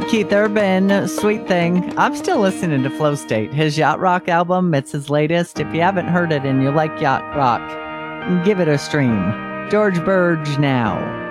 Keith Urban, Sweet Thing. I'm still listening to Flow State, his Yacht Rock album. It's his latest. If you haven't heard it and you like Yacht Rock, give it a stream. George Burge now.